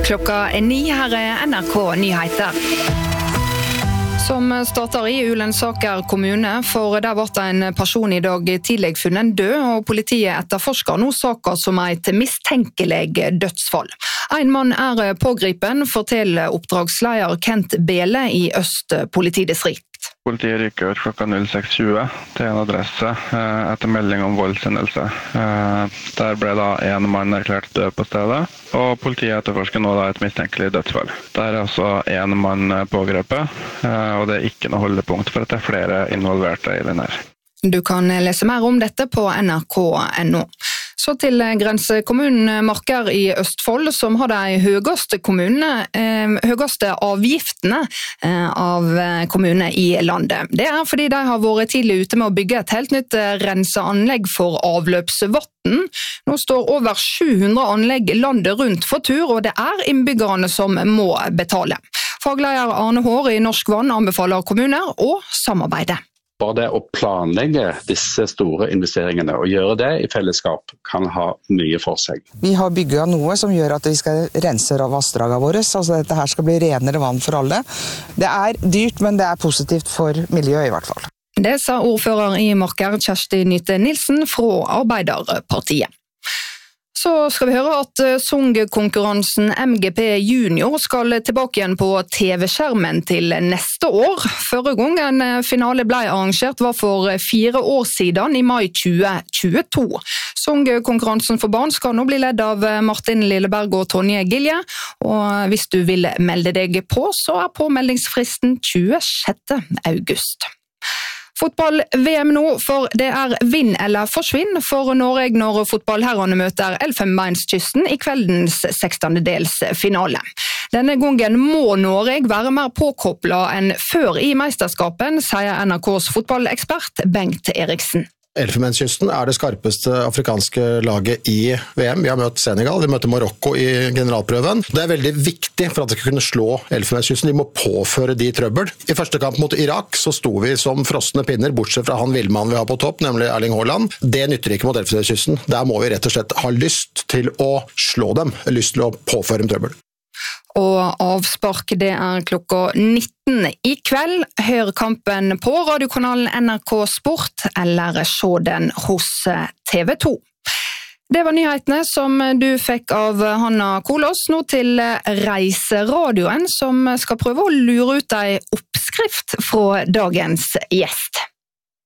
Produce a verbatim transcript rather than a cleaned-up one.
Klokka er ni, her er N R K Nyheter. Som starter i Ulensaker kommune, for der var det en person i dag tidlig funnet død, og politiet etterforsker nå saker som et mistenkelig dødsfall. En mann er pågripen, forteller oppdragsleder Kent Bele i Øst politidistrikt. Politiet rykker ut klokka null seks tjue til en adresse etter melding om voldshendelse. Der ble da en mann erklært død på stedet, og politiet etterforsker nå da et mistenkelig dødsfall. Der er altså en mann pågrepet, og det er ikke noe holdepunkt for at det er flere involverte i den her. Du kan lese mer om dette på N R K punktum N O. Så til grensekommunen Marker i Østfold, som har de høyeste, kommunene, eh, høyeste avgiftene eh, av kommunene i landet. Det er fordi de har vært tidlig ute med å bygge et helt nytt renseanlegg for avløpsvann. Nå står over sju hundre anlegg landet rundt for tur, og det er innbyggerne som må betale. Fagleder Arne Hår i Norsk Vann anbefaler kommuner å samarbeide. Bare det å planlegge disse store investeringene og gjøre det i fellesskap kan ha mye for seg. Vi har bygget noe som gjør at vi skal rense av vassdragene våre, altså dette her skal bli renere vann for alle. Det er dyrt, men det er positivt for miljøet i hvert fall. Det sa ordfører i Marker Kjersti Nyte Nilsen fra Arbeiderpartiet. Så skal vi høre at sangkonkurransen M G P Junior skal tilbake igjen på T V-skjermen til neste år. Forrige gang en finale ble arrangert var for fire år siden, i mai tjue tjueto. Sangkonkurransen for barn skal nå bli ledd av Martin Lilleberg og Tonje Gilje, og hvis du vil melde deg på, så er påmeldingsfristen tjuesjette august. Fotball-V M nå, for det er vinn eller forsvinn for Norge når fotballherrene møter Elfenbenskysten i kveldens sekstendedelsfinale. Denne gangen må Norge være mer påkoblet enn før i mesterskapen, sier N R K's fotballekspert Bengt Eriksen. Elfenbenskysten er det skarpeste afrikanske laget i V M. Vi har møtt Senegal, vi møter Marokko i generalprøven. Det er veldig viktig for at de skal kunne slå Elfenbenskysten. De må påføre de trøbbel. I første kamp mot Irak så sto vi som frosne pinner, bortsett fra han villmannen vi har på topp, nemlig Erling Haaland. Det nytter ikke mot Elfenbenskysten. Der må vi rett og slett ha lyst til å slå dem, lyst til å påføre dem trøbbel. Og avspark det er klokka nitten i kveld. Hør kampen på radiokanalen N R K Sport, eller se den hos T V to. Det var nyhetene som du fikk av Hanna Kolos, nå til Reiseradioen, som skal prøve å lure ut en oppskrift fra dagens gjest.